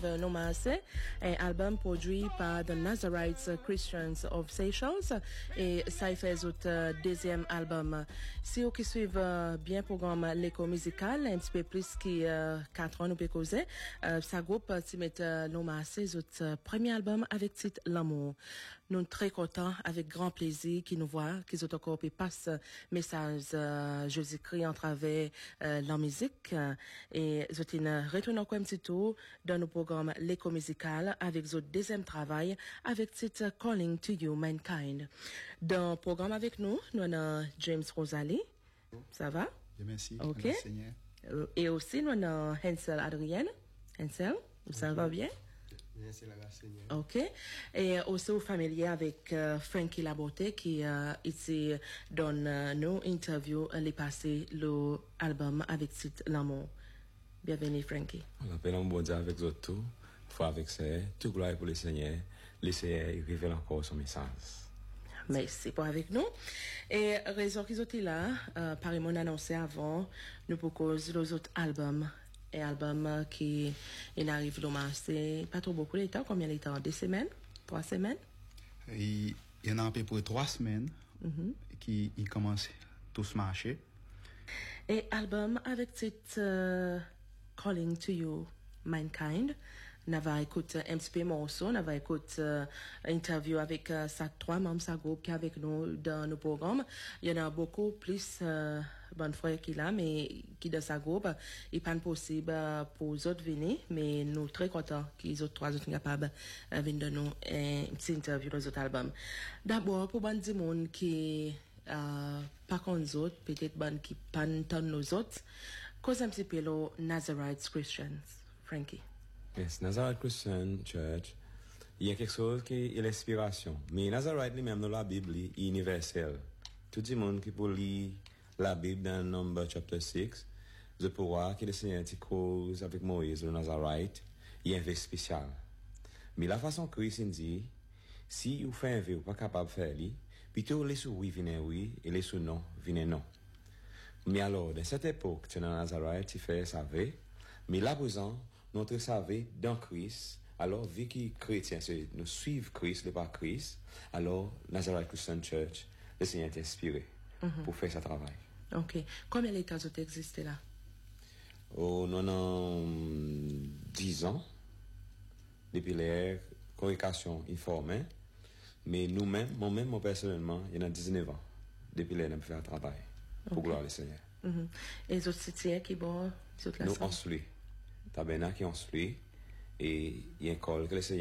Rive Nomasse, un album produit par The Nazarites Christians of Seychelles et ça fait notre deuxième album. Si vous qui suivez bien le programme l'écho musical, un petit peu plus que 4 ans nous peut causer, ça groupe qui met Nomasse notre premier album avec titre L'amour. Nous sommes très contents, avec grand plaisir qui nous voient, qui ont encore pu passer message Jésus-Christ en travers la musique et je retourne encore un petit tour dans nos programmes l'écho musical avec notre deuxième travail avec titre Calling to You Mankind. Dans le programme avec nous avons James Rosalie. Ça va? Merci. OK. Et aussi nous avons Hansel Adrienne. Hansel, ça va bien? Merci la grâce Seigneur. OK. Et aussi au familier avec Frankie Laboté qui ici donne nos interviews les passés l'album avec titre L'amour. Bienvenue Frankie. On appelle un bon Dieu avec vous tout. Foi avec ça, tout gloire pour le Seigneur. Le Seigneur révèle encore son message. Merci pour avec nous. Et raison qu'ils étaient là, par mon annoncé avant, nous proposons les autres albums. Et album qui arrive le mois, c'est pas trop beaucoup de temps. Combien de temps? 2 semaines? 3 semaines? Il y en a à peu près 3 semaines qui commencent tous marcher. Et album avec titre Calling to You Mankind. On va écouter un petit peu morceau, on va écouter interview avec sa 3 membres de sa groupe qui est avec nous dans nos programmes. Il y en a beaucoup plus bonnes frères qui là, mais qui dans sa groupe, il n'est pas possible pour les autres venir, mais nous très contents qu'ils autres 3 autres capables de venir dans nous un petit interview dans les autres albums. D'abord pour bon du monde qui pas comme nous autres, peut-être bon qui pas tant nous autres, cause un petit peu le Nazarites Christians, Frankie. Yes, Nazareth Christian Church, il y a quelque chose qui est l'inspiration. Mais Nazareth lui-même dans la Bible est universel. Tout le monde qui peut lire la Bible dans Number chapter 6, je peux voir que le Seigneur te cause avec Moïse, le Nazareth, il y a un vœu spécial. Mais la façon que Christ dit, si vous faites un vœu, vous pas capable de faire, plutôt les sous oui viennent oui et les sous non viennent non. Mais alors, dans cette époque, tu es dans Nazareth, tu fais ça vœu, mais là présent, notre savet dans Christ, alors vu que chrétiens, nous suivons Christ, le pas Christ, alors Nazareth Christian Church, le Seigneur est inspiré pour faire ce travail. OK. Combien de temps vous existez là? Oh, nous avons 10 ans, depuis la congrégation informée, mais nous-mêmes, moi personnellement, il y en a 19 ans, depuis là, nous avons fait un travail pour gloire au Seigneur. Et les autres citoyens qui bon, nous ensuite. Tabernacle qui en suit et il y a une école que le Seigneur